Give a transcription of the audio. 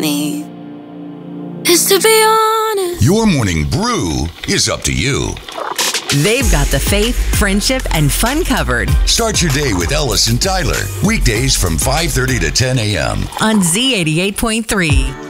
me is to be honest. Your morning brew is up to you. They've got the faith, friendship, and fun covered. Start your day with Ellis and Tyler. Weekdays from 5:30 to 10 a.m. on Z88.3.